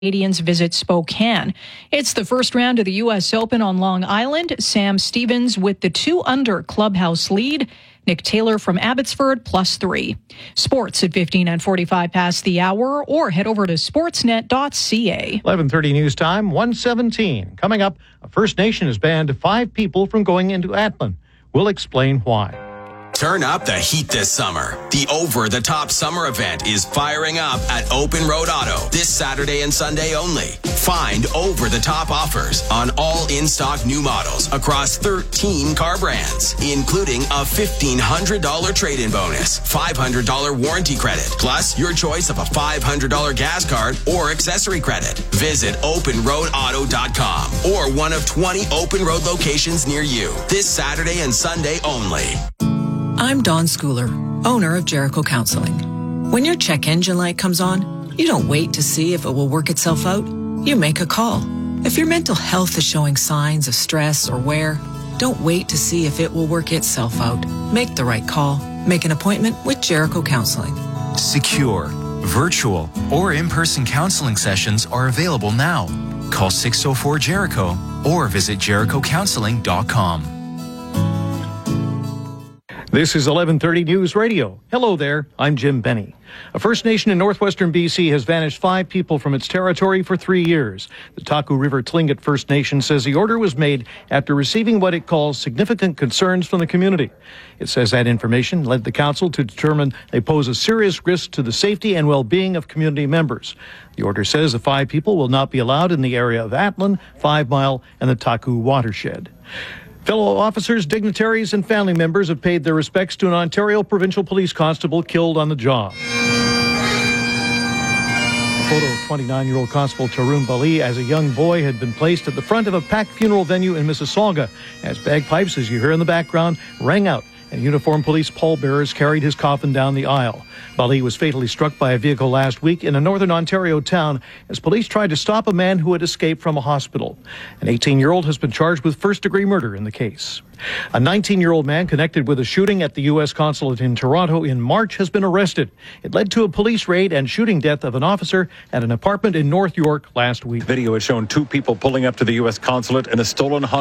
Canadians visit Spokane. It's the first round of the U.S. Open on Long Island. Sam Stevens with the 2-under clubhouse lead. Nick Taylor from Abbotsford +3. Sports at 15 and 45 past the hour, or head over to sportsnet.ca. 11:30 news time, 1:17. Coming up, a First Nation has banned 5 people from going into Atlin. We'll explain why. Turn up the heat this summer. The over-the-top summer event is firing up at Open Road Auto this Saturday and Sunday only. Find over-the-top offers on all in-stock new models across 13 car brands, including a $1,500 trade-in bonus, $500 warranty credit, plus your choice of a $500 gas card or accessory credit. Visit OpenRoadAuto.com or one of 20 Open Road locations near you this Saturday and Sunday only. I'm Dawn Schooler, owner of Jericho Counseling. When your check engine light comes on, you don't wait to see if it will work itself out. You make a call. If your mental health is showing signs of stress or wear, don't wait to see if it will work itself out. Make the right call. Make an appointment with Jericho Counseling. Secure, virtual, or in-person counseling sessions are available now. Call 604-JERICHO or visit jerichocounseling.com. This is 11:30 News Radio. Hello there, I'm Jim Benny. A First Nation in northwestern BC has vanished 5 people from its territory for 3 years. The Taku River Tlingit First Nation says the order was made after receiving what it calls significant concerns from the community. It says that information led the council to determine they pose a serious risk to the safety and well-being of community members. The order says the 5 people will not be allowed in the area of Atlin, 5 Mile, and the Taku watershed. Fellow officers, dignitaries, and family members have paid their respects to an Ontario Provincial Police Constable killed on the job. A photo of 29-year-old Constable Tarun Bali as a young boy had been placed at the front of a packed funeral venue in Mississauga as bagpipes, as you hear in the background, rang out and uniformed police pallbearers carried his coffin down the aisle. Bali was fatally struck by a vehicle last week in a northern Ontario town as police tried to stop a man who had escaped from a hospital. An 18-year-old has been charged with first-degree murder in the case. A 19-year-old man connected with a shooting at the U.S. consulate in Toronto in March has been arrested. It led to a police raid and shooting death of an officer at an apartment in North York last week. Video has shown 2 people pulling up to the U.S. consulate in a stolen